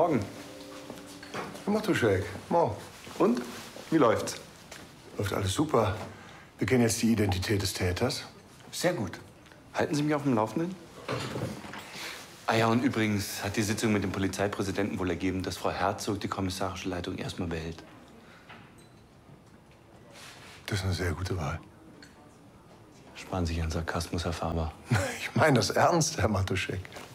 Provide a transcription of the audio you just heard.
Morgen. Herr Matuschek, morgen. Und? Wie läuft's? Läuft alles super. Wir kennen jetzt die Identität des Täters. Sehr gut. Halten Sie mich auf dem Laufenden? Ah ja, und übrigens hat die Sitzung mit dem Polizeipräsidenten wohl ergeben, dass Frau Herzog die kommissarische Leitung erstmal behält. Das ist eine sehr gute Wahl. Sparen Sie Ihren Sarkasmus, Herr Faber. Ich meine das ernst, Herr Matuschek.